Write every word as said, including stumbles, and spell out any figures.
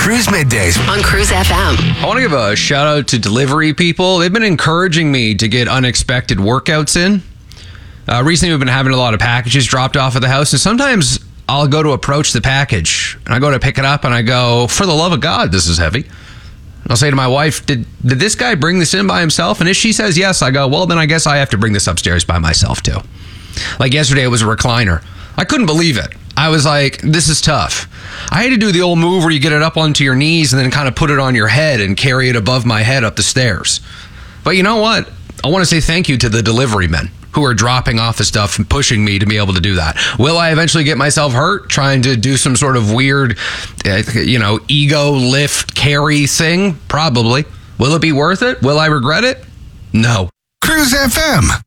Cruise Middays on Cruise F M. I want to give a shout out to delivery people. They've been encouraging me to get unexpected workouts in. Uh, recently, we've been having a lot of packages dropped off at the house, and sometimes I'll go to approach the package, and I go to pick it up, and I go, for the love of God, this is heavy. And I'll say to my wife, did, did this guy bring this in by himself? And if she says yes, I go, well, then I guess I have to bring this upstairs by myself, too. Like yesterday, it was a recliner. I couldn't believe it. I was like, this is tough. I had to do the old move where you get it up onto your knees and then kind of put it on your head and carry it above my head up the stairs. But you know what? I want to say thank you to the delivery men who are dropping off the stuff and pushing me to be able to do that. Will I eventually get myself hurt trying to do some sort of weird, uh, you know, ego lift carry thing? Probably. Will it be worth it? Will I regret it? No. Cruise F M.